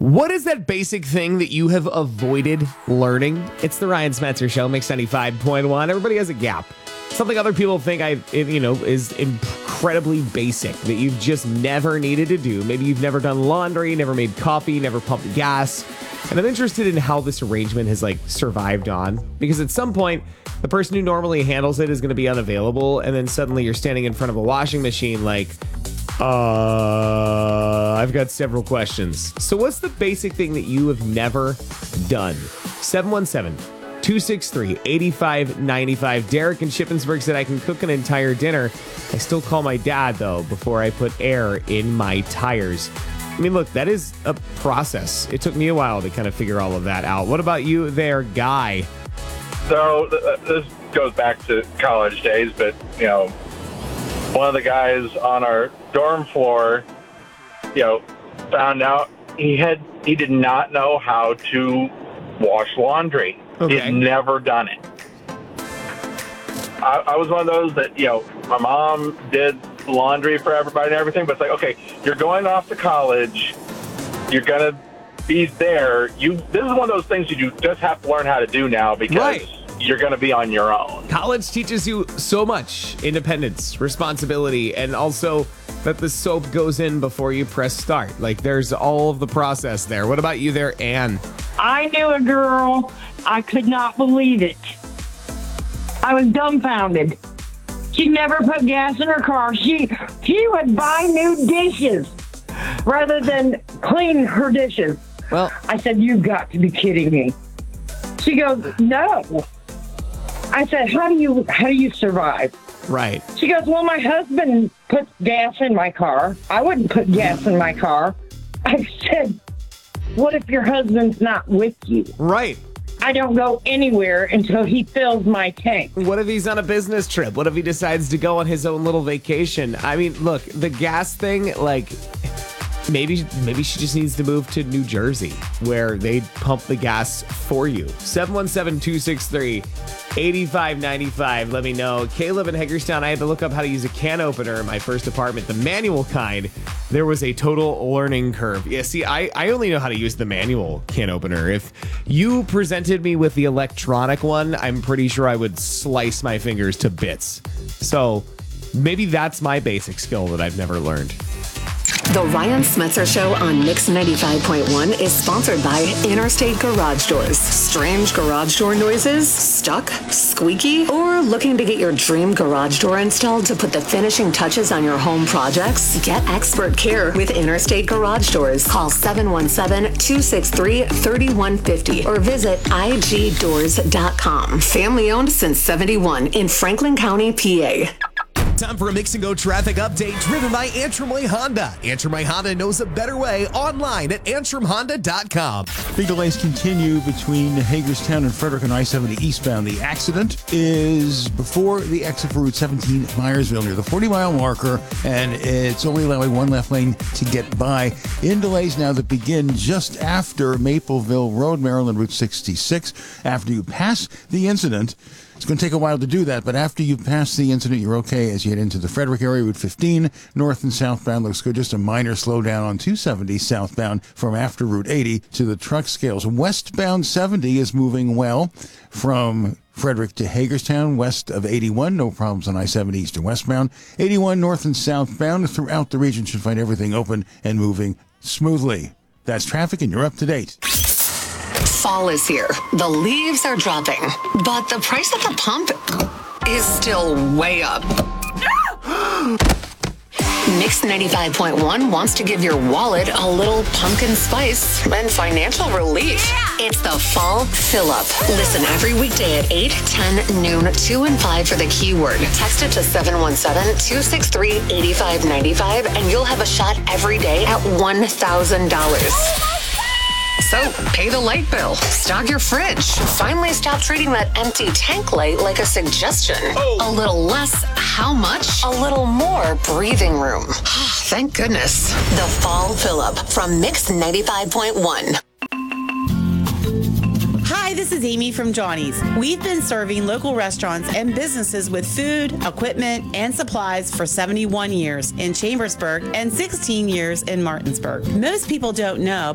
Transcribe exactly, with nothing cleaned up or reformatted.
What is that basic thing that you have avoided learning? It's the Ryan Smetzer Show, Mix ninety-five point one. Everybody has a gap. Something other people think I, you know, is incredibly basic that you've just never needed to do. Maybe you've never done laundry, never made coffee, never pumped gas. And I'm interested in how this arrangement has like survived on, because at some point the person who normally handles it is going to be unavailable, and then suddenly you're standing in front of a washing machine like, uh, I've got several questions. So what's the basic thing that you have never done? seven one seven, two six three, eight five nine five. Derek in Shippensburg said, I can cook an entire dinner. I still call my dad, though, before I put air in my tires. I mean, look, that is a process. It took me a while to kind of figure all of that out. What about you there, Guy? So uh, this goes back to college days, but, you know, one of the guys on our dorm floor, you know, found out he had he did not know how to wash laundry. Okay. He had never done it. I, I was one of those that, you know, my mom did laundry for everybody and everything, but it's like, okay, you're going off to college, you're gonna be there. You this is one of those things you just have to learn how to do now because Right. you're gonna be on your own. College teaches you so much independence, responsibility, and also that the soap goes in before you press start. Like, there's all of the process there. What about you there, Ann? I knew a girl. I could not believe it. I was dumbfounded. She never put gas in her car. She she would buy new dishes rather than clean her dishes. Well, I said, you've got to be kidding me. She goes, no. I said, how do you how do you survive? right. She goes, well, my husband puts gas in my car. I wouldn't put gas in my car. I said, what if your husband's not with you? Right. I don't go anywhere until he fills my tank. What if he's on a business trip? What if he decides to go on his own little vacation? I mean, look, the gas thing, like, maybe maybe she just needs to move to New Jersey where they pump the gas for you. seven one seven, two six three, eight five nine five. Let me know. Caleb in Hagerstown, I had to look up how to use a can opener in my first apartment, the manual kind. There was a total learning curve. Yeah, see, I, I only know how to use the manual can opener. If you presented me with the electronic one, I'm pretty sure I would slice my fingers to bits. So maybe that's my basic skill that I've never learned. The Ryan Smetzer Show on Mix ninety-five point one is sponsored by Interstate Garage Doors. Strange garage door noises? Stuck? Squeaky? Or looking to get your dream garage door installed to put the finishing touches on your home projects? Get expert care with Interstate Garage Doors. Call seven one seven, two six three, three one five zero or visit I G doors dot com. Family owned since seventy-one in Franklin County, P A. Time for a Mix and Go traffic update driven by Antrim Way Honda. Antrim Way Honda knows a better way online at antrim honda dot com. Big delays continue between Hagerstown and Frederick on I seventy eastbound. The accident is before the exit for Route seventeen Myersville near the forty mile marker, and it's only allowing one left lane to get by. In delays now that begin just after Mapleville Road, Maryland Route sixty-six. After you pass the incident, it's going to take a while to do that, but after you pass the incident, you're okay as you head into the Frederick area. Route fifteen, north and southbound, looks good. Just a minor slowdown on two seventy southbound from after Route eighty to the truck scales. Westbound seventy is moving well from Frederick to Hagerstown, west of eighty-one. No problems on I seventy east and westbound. eighty-one north and southbound throughout the region should find everything open and moving smoothly. That's traffic, and you're up to date. Fall is here. The leaves are dropping, but the price at the pump is still way up. Mix ninety-five point one wants to give your wallet a little pumpkin spice and financial relief. Yeah. It's the Fall Fill-Up. Listen every weekday at eight, ten, noon, two, and five for the keyword. Text it to seven one seven, two six three, eight five nine five, and you'll have a shot every day at one thousand dollars. So, pay the light bill, stock your fridge, finally stop treating that empty tank light like a suggestion. Oh. A little less, how much? A little more breathing room. Thank goodness. The Fall Fill-Up from Mix ninety-five point one. Hi, this is Amy from Johnny's. We've been serving local restaurants and businesses with food, equipment, and supplies for seventy-one years in Chambersburg and sixteen years in Martinsburg. Most people don't know,